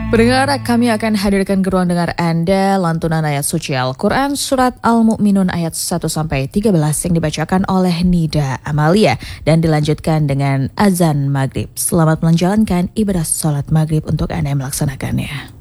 Pendengar, kami akan hadirkan ke ruang dengar Anda lantunan ayat suci Al-Quran Surat Al-Mu'minun ayat 1-13 yang dibacakan oleh Nida Amalia dan dilanjutkan dengan azan maghrib. Selamat menjalankan ibadah sholat maghrib untuk Anda yang melaksanakannya.